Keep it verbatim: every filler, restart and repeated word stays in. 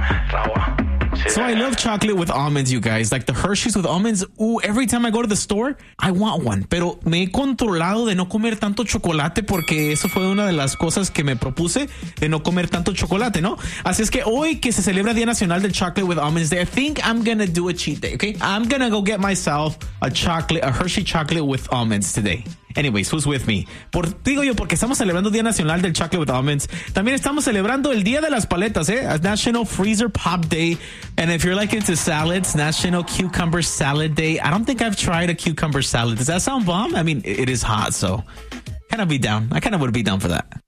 So I love chocolate with almonds, you guys. Like the Hershey's with almonds. Ooh, every time I go to the store, I want one. Pero me he controlado de no comer tanto chocolate porque eso fue una de las cosas que me propuse, de no comer tanto chocolate, ¿no? Así es que hoy que se celebra Día Nacional del Chocolate with Almonds Day, I think I'm gonna do a cheat day, okay? I'm gonna go get myself a chocolate, a Hershey chocolate with almonds today. Anyways, who's with me? Por, digo yo, porque estamos celebrando Día Nacional del Chocolate with Almonds. También estamos celebrando el Día de las Paletas, eh? National Freezer Pop Day. And if you're like into salads, National Cucumber Salad Day. I don't think I've tried a cucumber salad. Does that sound bomb? I mean, it is hot, so kind of be down. I kind of would be down for that.